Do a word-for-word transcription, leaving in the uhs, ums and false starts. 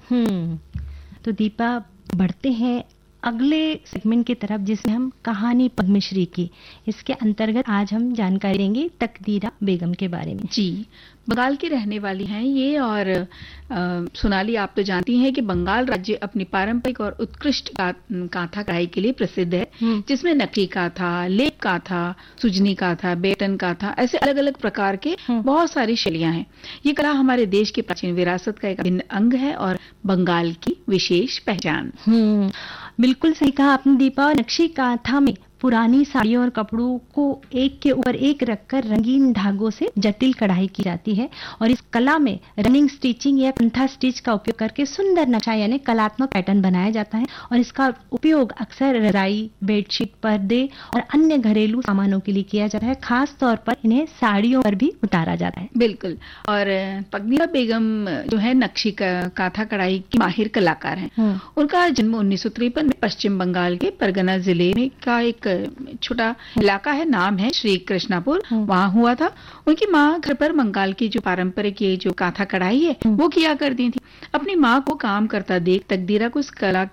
हम्म तो दीपा, बढ़ते हैं अगले सेगमेंट की तरफ, जिसमें हम कहानी पद्मश्री की, इसके अंतर्गत आज हम जानकारी देंगे तकदीरा बेगम के बारे में। जी, बंगाल की रहने वाली हैं ये। और आ, सोनाली, आप तो जानती हैं कि बंगाल राज्य अपनी पारंपरिक और उत्कृष्ट गा, गाथा कढ़ाई के लिए प्रसिद्ध है, जिसमें नकली गाथा, लेप गाथा, सुजनी गाथा, बेटन गाथा, ऐसे अलग अलग प्रकार के बहुत सारी शैलियां हैं। ये कला हमारे देश की प्राचीन विरासत का एक भिन्न अंग है और बंगाल की विशेष पहचान। हम्म बिल्कुल सही कहा आपने दीपा। नक्शी गाथा में पुरानी साड़ियों और कपड़ों को एक के ऊपर एक रखकर रंगीन धागों से जटिल कढ़ाई की जाती है, और इस कला में रनिंग स्टिचिंग या कंथा स्टिच का उपयोग करके सुंदर नक्शा यानी कलात्मक पैटर्न बनाया जाता है, और इसका उपयोग अक्सर रजाई, बेडशीट, पर्दे और अन्य घरेलू सामानों के लिए किया जाता है। खास तौर पर इन्हें साड़ियों पर भी उतारा जाता है। बिल्कुल। और तकदीरा बेगम जो है नक्शी गाथा कढ़ाई की माहिर कलाकार हैं। उनका जन्म उन्नीस सौ तिरपन में पश्चिम बंगाल के परगना जिले में का एक छोटा इलाका है, नाम है श्री कृष्णापुर, वहां हुआ था। उनकी माँ घर पर बंगाल की जो पारंपरिक ये जो गाथा कढ़ाई है वो किया करती थी। अपनी माँ को काम करता देख तकदीरा को इस कला